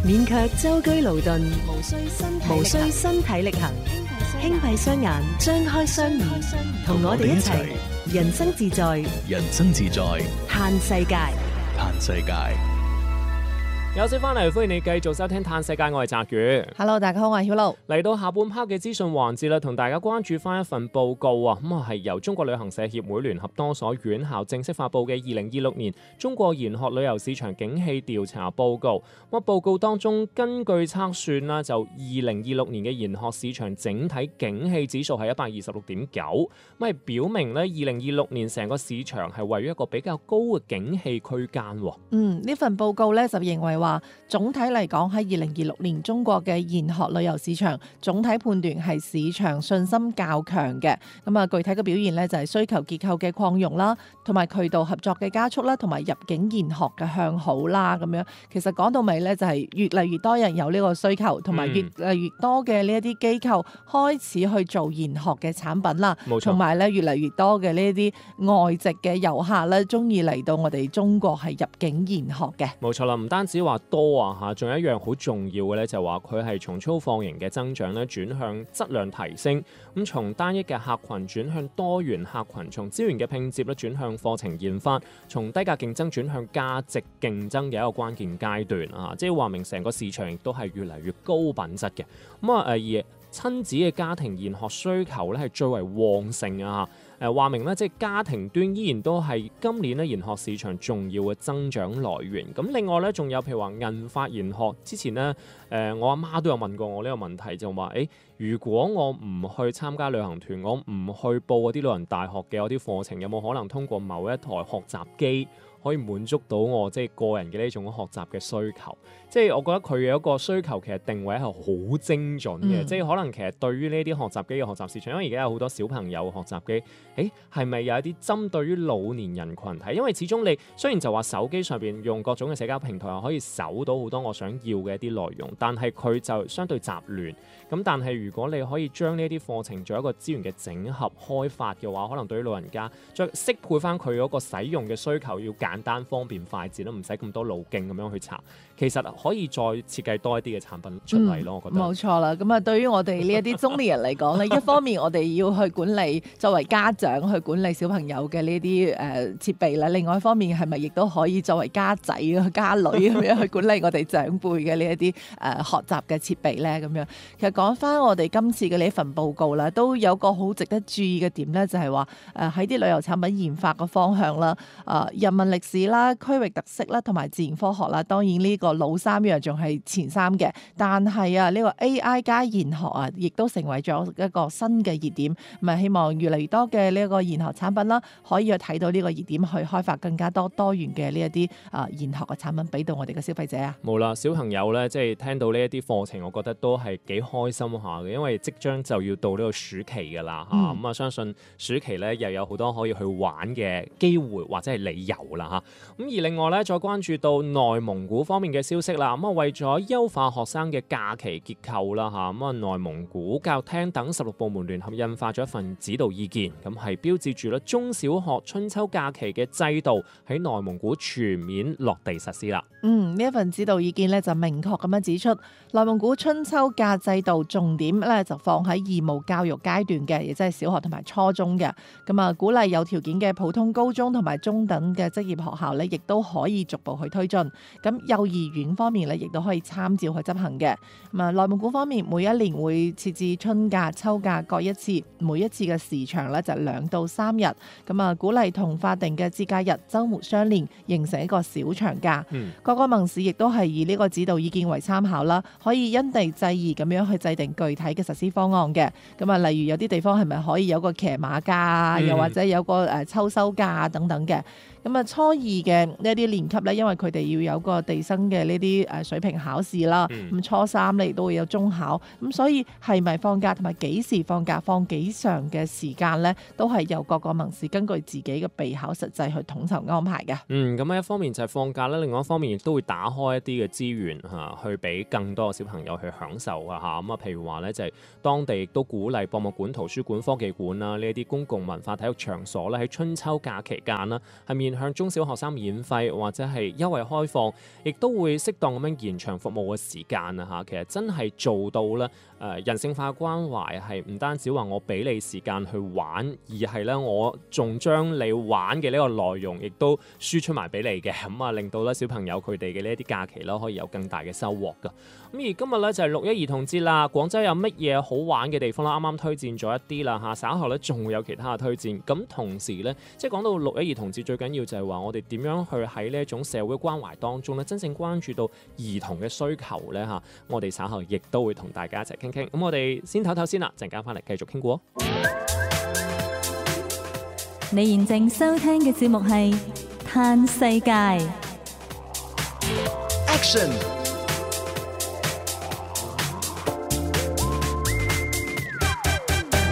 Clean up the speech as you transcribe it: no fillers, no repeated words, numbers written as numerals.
免卻舟車勞頓， 無需身體力行， 輕閉雙眼，張開雙耳，同我哋一齊人生自在， 人生自在， 嘆世界。 嘆世界。 有時翻嚟，歡迎你繼續收聽《嘆世界》，我係澤宇。 Hello， 大家好，我係曉露。 嚟到下半 part 嘅資訊環節啦，同大家關注翻一份報告啊，咁係由中國旅行社協會聯合多所院校正式發布嘅2026年中國研學旅遊市場景氣調查報告。咁報告當中根據測算啦，就2026年嘅研學市場整體景氣指數係126.9，咁係表明咧2026年成個市場係位於一個比較高嘅景氣區間。 呢份報告咧就認為話總體嚟講喺2026年中國嘅研學旅遊市場總體判斷係市場信心較強嘅。咁啊，具體嘅表現咧就係需求結構嘅擴容啦，同埋渠道合作嘅加速啦，同埋入境研學嘅向好啦。咁樣其實講到尾咧就係越嚟越多人有呢個需求，同埋越嚟越多嘅呢一啲機構開始去做研學嘅產品啦。同埋咧越嚟越多嘅呢一啲外籍嘅遊客咧中意嚟到我哋中國係入境研學嘅。 冇錯啦，唔單止話多啊嚇，仲有一樣好重要嘅咧，就話佢係從粗放型嘅增長咧轉向質量提升，咁從單一嘅客群轉向多元客群，從資源嘅拼接咧轉向課程研發，從低價競爭轉向價值競爭嘅一個關鍵階段啊！即係話明成個市場亦都係越嚟越高品質嘅。咁啊而親子嘅家庭研學需求咧係最為旺盛啊！話明咧，即係家庭端依然都係今年咧研學市場重要嘅增長來源。咁另外咧，仲有譬如話銀髮研學，之前咧我阿媽都有問過我呢個問題，就話如果我唔去參加旅行團，我唔去報嗰啲老人大學嘅嗰啲課程，有冇可能通過某一台學習機可以滿足到我即係個人嘅呢種學習嘅需求？即係我覺得佢嘅一個需求其實定位係好精準嘅，即係可能其實對於呢啲學習機嘅學習市場，因為而家有好多小朋友嘅學習機，係咪有一啲針對於老年人群體？因為始終你雖然就話手機上邊用各種嘅社交平台可以搜到好多我想要嘅一啲內容，但係佢就相對雜亂。咁但係如果你可以將呢啲課程做一個資源嘅整合開發嘅話，可能對於老人家再適配翻佢嗰個使用嘅需求，要簡單方便快捷，都唔使咁多路徑咁樣去查。其實可以再設計多一啲嘅產品出嚟咯，我覺得。 冇錯啦，咁啊對於我哋呢一啲中年人嚟講咧，一方面我哋要去管理作為家長去管理小朋友嘅呢啲設備啦，另外一方面係咪亦都可以作為家仔家女咁樣去管理我哋長輩嘅呢一啲學習嘅設備咧？咁樣其實講翻我哋今次嘅呢一份報告啦，都有個好值得注意嘅點咧，就係話喺啲旅遊產品研發嘅方向啦，人文歷史啦、區域特色啦，同埋自然科學啦，當然呢個老三樣仲係前三嘅，但係呢個 AI 加研學亦都成為咗一個新嘅熱點，咁希望越嚟越多嘅呢一個研學產品啦，可以去睇到呢個熱點，去開發更加多元嘅呢一啲研學嘅產品俾到我哋嘅消費者啊！ 冇啦，小朋友咧，即係聽到呢一啲課程，我覺得都係幾開心下嘅，因為即將就要到呢個暑期噶啦嚇，咁相信暑期咧又有好多可以去玩嘅機會或者係理由啦嚇。咁而另外咧，再關注到內蒙古方面嘅消息啦，咁為咗優化學生嘅假期結構啦嚇，咁內蒙古教育廳等16部門聯合印發咗一份指導意見，咁係標誌住咧中小學春秋假期嘅制度喺內蒙古全面落地實施啦。 呢一份指導意見咧就明確咁樣指出，內蒙古春秋假制度重點咧就放喺義務教育階段嘅，亦即係小學同埋初中嘅。咁啊，鼓勵有條件嘅普通高中同埋中等嘅職業學校咧，亦都可以逐步去推進。咁幼兒園方面咧，亦都可以參照去執行嘅。咁啊，內蒙古方面每一年會設置春假、秋假各一次，每一次嘅時長咧就2到3日。咁啊，鼓勵同法定嘅節假日、週末相連，形成一個小長假。各個盟市亦都係以呢個指導意見為參考啦，可以因地制宜咁樣去制定具體嘅實施方案嘅。咁啊，例如有啲地方係咪可以有個騎馬假啊，又或者有個秋收假等等嘅。咁啊，初二嘅呢一啲年級咧，因為佢哋要有個地生嘅呢啲水平考試啦。咁初三咧亦都會有中考，咁所以係咪放假同埋幾時放假、放幾長嘅時間咧，都係由各個盟市根據自己嘅備考實際去統籌安排嘅。 咁一方面就係放假啦，另外一方面亦都會打開一啲嘅資源去俾更多嘅小朋友去享受啊嚇。咁譬如話咧，就係當地亦都鼓勵博物館、圖書館、科技館啦呢一啲公共文化體育場所咧喺春秋假期間啦係面面向中小學生免費或者係優惠開放，亦都會適當咁樣延長服務嘅時間啊嚇。其實真係做到咧人性化關懷，係唔單止話我俾你時間去玩，而係咧我仲將你玩嘅呢個內容亦都輸出埋俾你嘅，咁啊令到咧小朋友佢哋嘅呢一啲假期啦可以有更大嘅收穫㗎。咁而今日咧就係6·1兒童節啦，廣州有乜嘢好玩嘅地方啦？啱啱推薦咗一啲啦嚇，稍後咧仲會有其他嘅推薦。咁同時咧，即係講到6·1兒童節，最緊要就係話我哋點樣去喺呢一種社會關懷當中咧，真正關注到兒童嘅需求咧嚇。我哋稍後亦都會同大家一齊傾傾。咁我哋先唞唞先啦，陣間翻嚟繼續傾過。 你現正收聽嘅節目係《嘆世界》。 Action